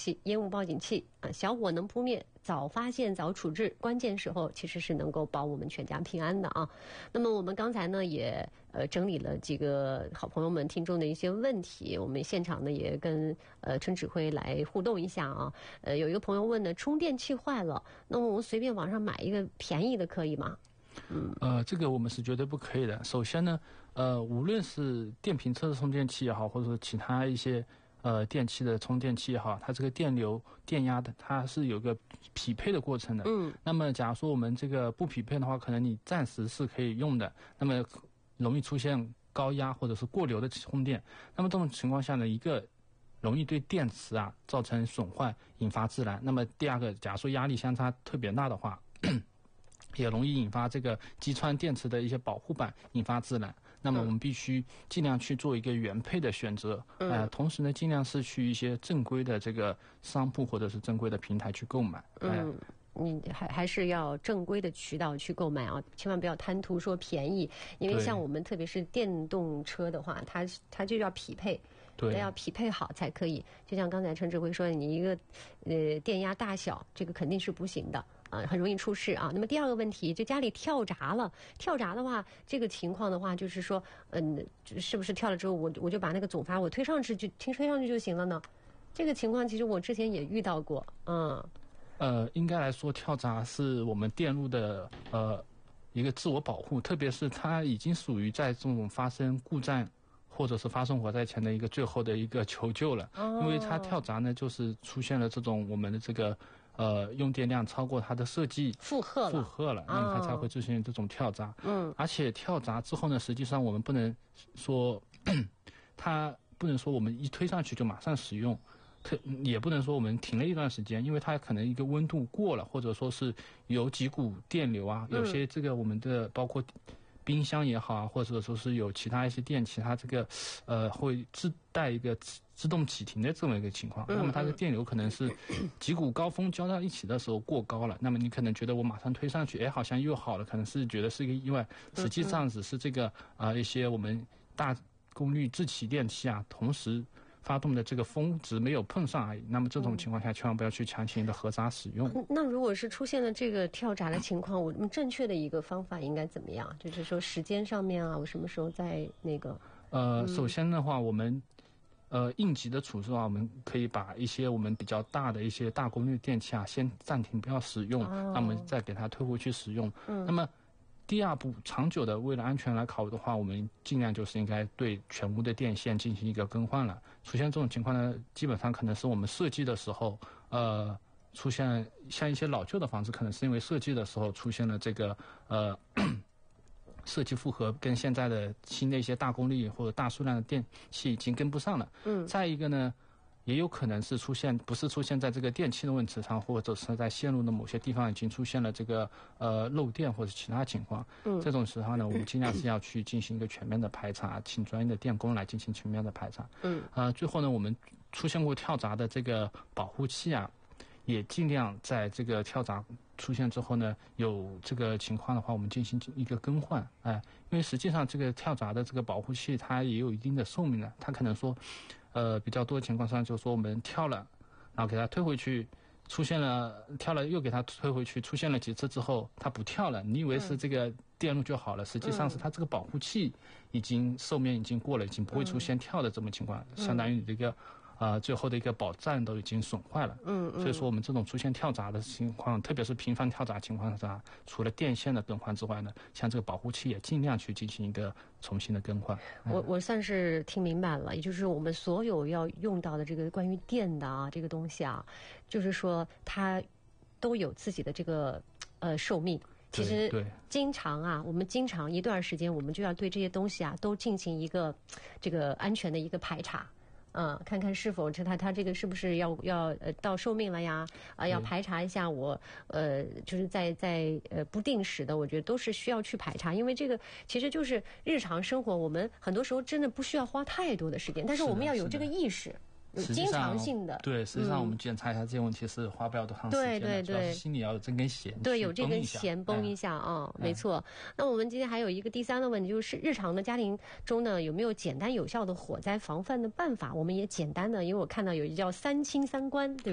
器、烟雾报警器啊，小火能扑灭，早发现早处置，关键时候其实是能够保我们全家平安的啊。那么我们刚才呢也整理了几个好朋友们听众的一些问题，我们现场呢也跟陈指挥来互动一下啊。有一个朋友问呢，充电器坏了，那么我们随便网上买一个便宜的可以吗？ 这个我们是绝对不可以的。首先呢，无论是电瓶车的充电器也好，或者说其他一些电器的充电器也好，它这个电流、电压的，它是有个匹配的过程的。那么假如说我们这个不匹配的话，可能你暂时是可以用的，那么容易出现高压或者是过流的充电。那么这种情况下呢，一个容易对电池造成损坏，引发自燃。那么第二个，假如说压力相差特别大的话，也容易引发这个击穿电池的一些保护板，引发自燃。那么我们必须尽量去做一个原配的选择，同时呢，尽量是去一些正规的这个商铺或者是正规的平台去购买。 你还是要正规的渠道去购买啊，千万不要贪图说便宜，因为像我们特别是电动车的话，它就要匹配，对，要匹配好才可以。就像刚才陈指挥说，你一个电压大小，这个肯定是不行的啊，很容易出事啊。那么第二个问题，就家里跳闸了，跳闸的话，这个情况的话，就是说，是不是跳了之后，我就把那个总阀我推上去就行了呢？这个情况其实我之前也遇到过， 应该来说，跳闸是我们电路的一个自我保护，特别是它已经属于在这种发生故障或者是发生火灾前的一个最后的一个求救了。因为它跳闸呢，就是出现了这种我们的这个用电量超过它的设计负荷了，那么它才会出现这种跳闸。而且跳闸之后呢，实际上我们不能说它不能说我们一推上去就马上使用。也不能说我们停了一段时间，因为它可能一个温度过了，或者说是有几股电流有些这个我们的包括冰箱也好或者说是有其他一些电器，它这个会自带一个自动启停的这么一个情况。那么它的电流可能是几股高峰交到一起的时候过高了，那么你可能觉得我马上推上去，好像又好了，可能是觉得是一个意外，实际上只是这个一些我们大功率自启电器同时发动的这个峰值没有碰上而已。那么这种情况下，千万不要去强行的合闸使用。 那如果是出现了这个跳闸的情况，我们正确的一个方法应该怎么样？就是说时间上面我什么时候在那个？ 首先的话，我们应急的处置我们可以把一些我们比较大的一些大功率电器先暂停不要使用，那么再给它推回去使用。那么第二步，长久的为了安全来考虑的话，我们尽量就是应该对全屋的电线进行一个更换了。出现这种情况呢，基本上可能是我们设计的时候，出现像一些老旧的房子，可能是因为设计的时候出现了这个设计负荷跟现在的新的一些大功率或者大数量的电器已经跟不上了。再一个呢，也有可能是不是出现在这个电器的问题上，或者是在线路的某些地方已经出现了这个漏电或者其他情况。这种时候呢，我们尽量是要去进行一个全面的排查，请专业的电工来进行全面的排查。最后呢，我们出现过跳闸的这个保护器也尽量在这个跳闸出现之后呢，有这个情况的话，我们进行一个更换。因为实际上这个跳闸的这个保护器它也有一定的寿命的，它可能说比较多的情况上，就是说我们跳了，然后给它推回去，跳了又给它推回去，出现了几次之后它不跳了，你以为是这个电路就好了，实际上是它这个保护器已经寿命已经过了，已经不会出现跳的这么情况，相当于你这个最后的一个保障都已经损坏了。所以说我们这种出现跳闸的情况，特别是频繁跳闸情况下，除了电线的更换之外呢，像这个保护器也尽量去进行一个重新的更换。 我算是听明白了，也就是我们所有要用到的这个关于电的这个东西就是说它都有自己的这个寿命。其实我们经常一段时间，我们就要对这些东西都进行一个这个安全的一个排查。看看是否它这个是不是要到寿命了呀？要排查一下我就是在不定时的，我觉得都是需要去排查，因为这个其实就是日常生活，我们很多时候真的不需要花太多的时间，但是我们要有这个意识。经常性的实际上我们检查一下这些问题是花不了多长时间的，主要是心里要有这根弦， 有这根弦绷一下没错。那我们今天还有一个第三个问题，就是日常的家庭中呢，有没有简单有效的火灾防范的办法？我们也简单的，因为我看到有一叫3清3关，对